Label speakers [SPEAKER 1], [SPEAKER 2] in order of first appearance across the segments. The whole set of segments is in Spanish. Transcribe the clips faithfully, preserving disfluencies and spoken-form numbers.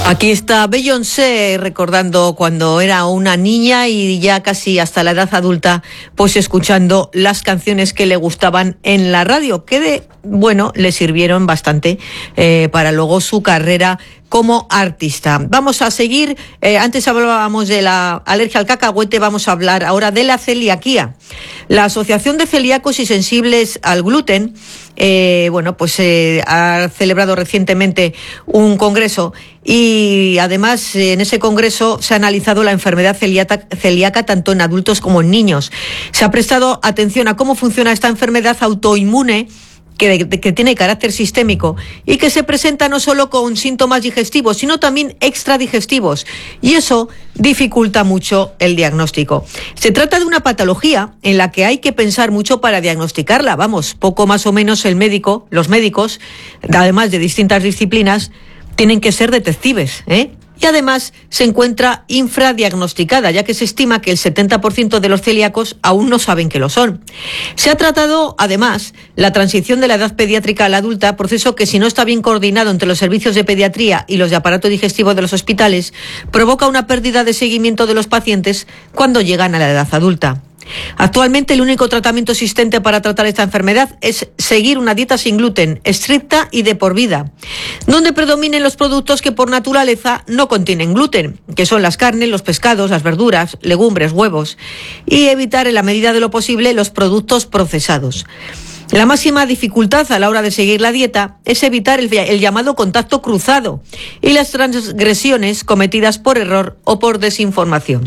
[SPEAKER 1] Aquí está Beyoncé recordando cuando era una niña y ya casi hasta la edad adulta, pues escuchando las canciones que le gustaban en la radio, que de, bueno, le sirvieron bastante eh, para luego su carrera como artista. Vamos a seguir, eh, antes hablábamos de la alergia al cacahuete, vamos a hablar ahora de la celiaquía. La Asociación de Celíacos y Sensibles al Gluten, eh, bueno, pues eh, ha celebrado recientemente un congreso y además eh, en ese congreso se ha analizado la enfermedad celíaca, celíaca tanto en adultos como en niños. Se ha prestado atención a cómo funciona esta enfermedad autoinmune Que, que tiene carácter sistémico y que se presenta no solo con síntomas digestivos, sino también extradigestivos, y eso dificulta mucho el diagnóstico. Se trata de una patología en la que hay que pensar mucho para diagnosticarla. Vamos, poco más o menos el médico, los médicos, además de distintas disciplinas, tienen que ser detectives, ¿eh? Y además se encuentra infradiagnosticada, ya que se estima que el setenta por ciento de los celíacos aún no saben que lo son. Se ha tratado, además, la transición de la edad pediátrica a la adulta, proceso que, si no está bien coordinado entre los servicios de pediatría y los de aparato digestivo de los hospitales, provoca una pérdida de seguimiento de los pacientes cuando llegan a la edad adulta. Actualmente el único tratamiento existente para tratar esta enfermedad es seguir una dieta sin gluten, estricta y de por vida, donde predominen los productos que por naturaleza no contienen gluten, que son las carnes, los pescados, las verduras, legumbres, huevos, y evitar en la medida de lo posible los productos procesados. La máxima dificultad a la hora de seguir la dieta es evitar el, el llamado contacto cruzado y las transgresiones cometidas por error o por desinformación.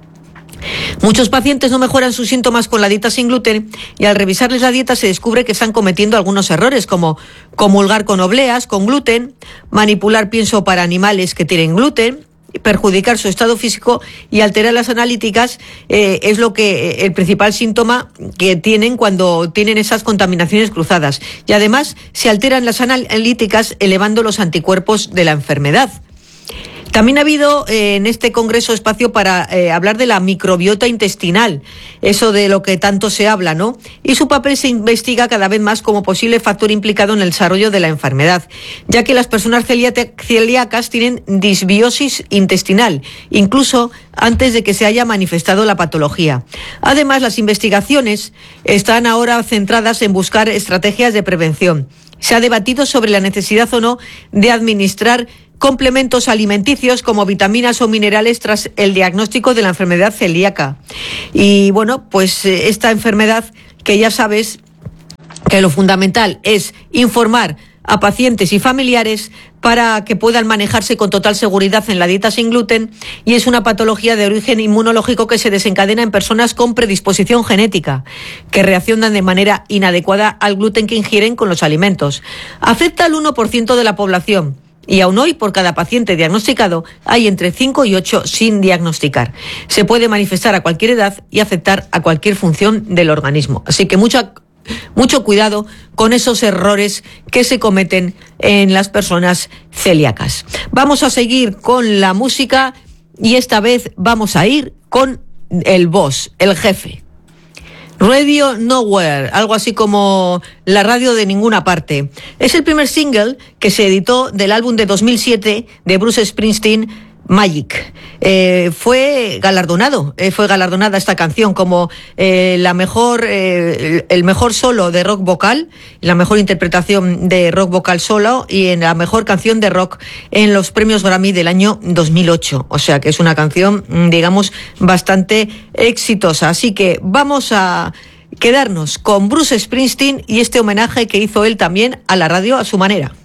[SPEAKER 1] Muchos pacientes no mejoran sus síntomas con la dieta sin gluten y al revisarles la dieta se descubre que están cometiendo algunos errores, como comulgar con obleas con gluten, manipular pienso para animales que tienen gluten, perjudicar su estado físico y alterar las analíticas. Eh, es lo que eh, el principal síntoma que tienen cuando tienen esas contaminaciones cruzadas. Y además se alteran las analíticas elevando los anticuerpos de la enfermedad. También ha habido eh, en este congreso espacio para eh, hablar de la microbiota intestinal, eso de lo que tanto se habla, ¿no? Y su papel se investiga cada vez más como posible factor implicado en el desarrollo de la enfermedad, ya que las personas celíacas tienen disbiosis intestinal, incluso antes de que se haya manifestado la patología. Además, las investigaciones están ahora centradas en buscar estrategias de prevención. Se ha debatido sobre la necesidad o no de administrar complementos alimenticios como vitaminas o minerales tras el diagnóstico de la enfermedad celíaca. Y bueno, pues esta enfermedad, que ya sabes que lo fundamental es informar a pacientes y familiares para que puedan manejarse con total seguridad en la dieta sin gluten, y es una patología de origen inmunológico que se desencadena en personas con predisposición genética, que reaccionan de manera inadecuada al gluten que ingieren con los alimentos. Afecta al uno por ciento de la población. Y aún hoy, por cada paciente diagnosticado, hay entre cinco y ocho sin diagnosticar. Se puede manifestar a cualquier edad y afectar a cualquier función del organismo. Así que mucha, mucho cuidado con esos errores que se cometen en las personas celíacas. Vamos a seguir con la música y esta vez vamos a ir con el boss, el jefe. Radio Nowhere, algo así como la radio de ninguna parte. Es el primer single que se editó del álbum de dos mil siete de Bruce Springsteen, Magic. Eh, fue galardonado, eh, fue galardonada esta canción como eh, la mejor, eh, el mejor solo de rock vocal, la mejor interpretación de rock vocal solo y en la mejor canción de rock en los premios Grammy del año dos mil ocho. O sea que es una canción, digamos, bastante exitosa. Así que vamos a quedarnos con Bruce Springsteen y este homenaje que hizo él también a la radio a su manera.